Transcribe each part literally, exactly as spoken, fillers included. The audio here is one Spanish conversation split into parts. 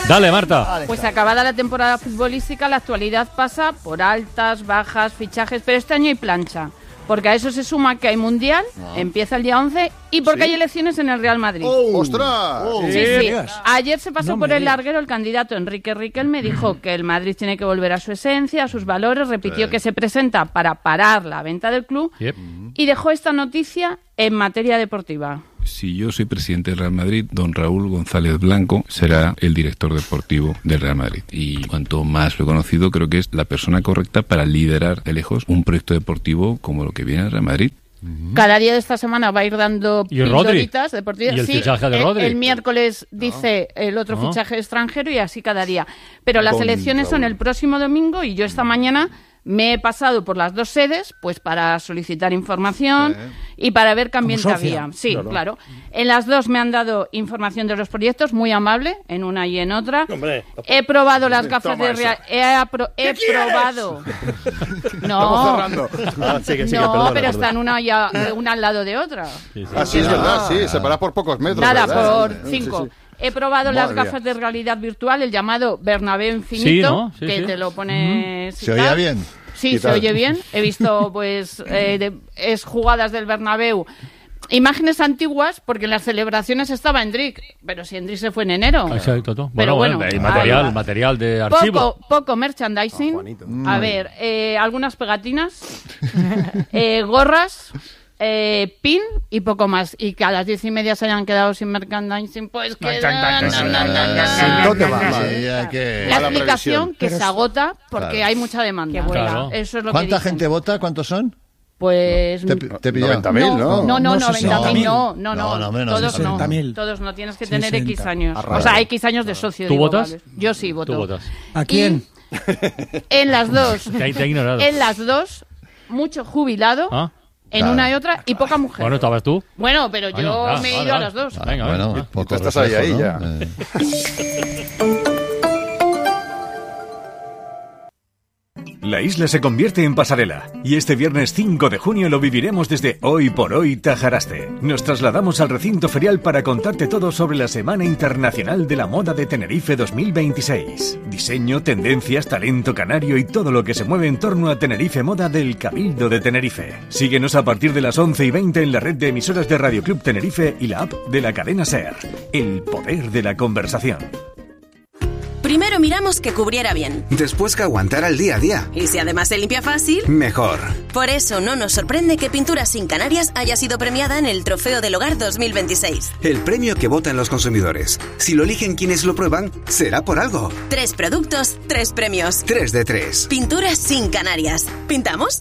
Dale, Marta. Pues acabada la temporada futbolística, la actualidad pasa por altas, bajas, fichajes, pero este año hay plancha. Porque a eso se suma que hay Mundial, no. empieza el día once, y porque ¿Sí? hay elecciones en el Real Madrid. ¡Oh! ¡Ostras! Oh. Sí, sí. Ayer se pasó no por el larguero el candidato Enrique Riquelme, dijo que el Madrid tiene que volver a su esencia, a sus valores, repitió sí. que se presenta para parar la venta del club, yep. y dejó esta noticia en materia deportiva. Si yo soy presidente del Real Madrid, don Raúl González Blanco será el director deportivo del Real Madrid. Y cuanto más lo he conocido, creo que es la persona correcta para liderar de lejos un proyecto deportivo como lo que viene al Real Madrid. Cada día de esta semana va a ir dando pildoritas deportivas. ¿Y el sí, fichaje de Rodri? El, el miércoles dice no. el otro no. fichaje extranjero y así cada día. Pero las Con elecciones Raúl. son el próximo domingo y yo esta mañana me he pasado por las dos sedes pues para solicitar información sí. y para ver qué ambiente había. Sí, claro. claro. En las dos me han dado información de los proyectos, muy amable, en una y en otra. Hombre, he probado las gafas de realidad. He, apro- he probado. No, ah, sí, que sí, no, que perdona, pero perdona. están una, ya, una al lado de otra. Sí, sí. Ah, sí, es verdad, sí, separadas por pocos metros. Nada, ¿verdad? por cinco. Sí, sí. He probado Madre las gafas mía. de realidad virtual, el llamado Bernabéu Infinito, sí, ¿no? sí, que sí. te lo pones... ¿Se oía bien? Sí, se oye bien. He visto, pues, eh, de, es jugadas del Bernabéu. Imágenes antiguas, porque en las celebraciones estaba Endrick, pero si Endrick se fue en enero. Exacto. Bueno, pero bueno, bueno, material, ah, material de archivo. Poco, poco merchandising. Oh, a ver, eh, algunas pegatinas, eh, gorras... Eh, pin y poco más. Y que a las diez y media se hayan quedado sin merchandising, pues que... La explicación que se agota porque claro. hay mucha demanda. Claro. Eso es lo ¿Cuánta que gente vota? ¿Cuántos son? Pues... Te, te noventa mil, ¿no? No, no, no, no noventa mil, no, no, no, no, menos, todos no, sesenta. todos no, tienes que tener sesenta. X años, Arraya. o sea, X años de socio. ¿Tú digo, votas? Vale. Yo sí voto. ¿Tú votas? ¿A quién? Y en las dos, Te, te he ignorado. en las dos, mucho jubilado, ¿Ah? en Claro. una y otra, y poca mujer. Bueno, ¿estabas tú? Bueno, pero Bueno, yo ya, me he vale, ido vale. a las dos. Ah, venga, bueno, venga. poco Tú estás ahí, reflejo, ahí, ¿no? ya. Eh. La isla se convierte en pasarela y este viernes cinco de junio lo viviremos desde Hoy por Hoy Tajaraste. Nos trasladamos al recinto ferial para contarte todo sobre la Semana Internacional de la Moda de Tenerife dos mil veintiséis. Diseño, tendencias, talento canario y todo lo que se mueve en torno a Tenerife Moda del Cabildo de Tenerife. Síguenos a partir de las once y veinte en la red de emisoras de Radio Club Tenerife y la app de la cadena SER. El poder de la conversación. Primero miramos que cubriera bien. Después que aguantara el día a día. Y si además se limpia fácil... Mejor. Por eso no nos sorprende que Pinturas Sin Canarias haya sido premiada en el Trofeo del Hogar dos mil veintiséis. El premio que votan los consumidores. Si lo eligen quienes lo prueban, será por algo. Tres productos, tres premios. Tres de tres. Pinturas Sin Canarias. ¿Pintamos?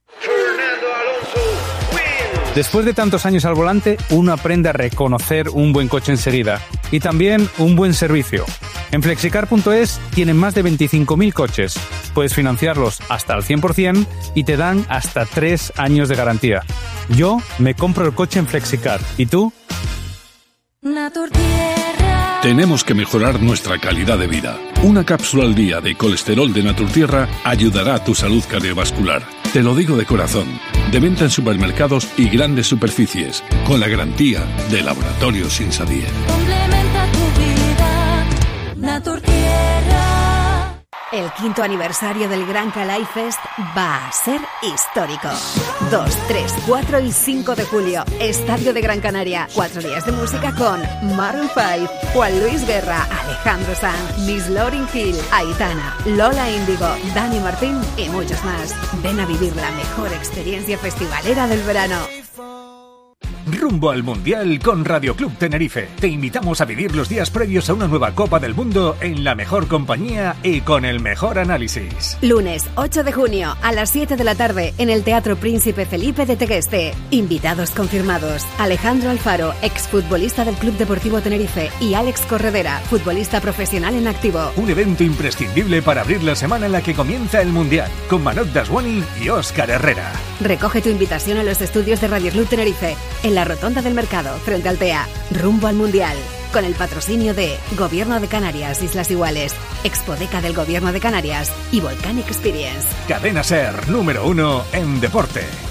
Después de tantos años al volante, uno aprende a reconocer un buen coche enseguida. Y también un buen servicio. En flexicar punto es tienen más de veinticinco mil coches. Puedes financiarlos hasta al cien por ciento y te dan hasta tres años de garantía. Yo me compro el coche en Flexicar. ¿Y tú? Tenemos que mejorar nuestra calidad de vida. Una cápsula al día de colesterol de Naturtierra ayudará a tu salud cardiovascular. Te lo digo de corazón. De venta en supermercados y grandes superficies, con la garantía de Laboratorios Insadier. Complementa tu vida, Naturtierra. El quinto aniversario del Gran Calais Fest va a ser histórico. dos, tres, cuatro y cinco de julio, Estadio de Gran Canaria. Cuatro días de música con Maroon cinco, Juan Luis Guerra, Alejandro Sanz, Miss Lauryn Hill, Aitana, Lola Índigo, Dani Martín y muchos más. Ven a vivir la mejor experiencia festivalera del verano. Rumbo al Mundial con Radio Club Tenerife. Te invitamos a vivir los días previos a una nueva Copa del Mundo en la mejor compañía y con el mejor análisis. Lunes ocho de junio a las siete de la tarde en el Teatro Príncipe Felipe de Tegueste. Invitados confirmados: Alejandro Alfaro, exfutbolista del Club Deportivo Tenerife, y Alex Corredera, futbolista profesional en activo. Un evento imprescindible para abrir la semana en la que comienza el Mundial, con Manot Daswani y Óscar Herrera. Recoge tu invitación a los estudios de Radio Club Tenerife, en la Rotonda del Mercado, frente al T E A. Rumbo al Mundial, con el patrocinio de Gobierno de Canarias, Islas Iguales, Expodeca del Gobierno de Canarias y Volcanic Experience. Cadena SER, número uno en deporte.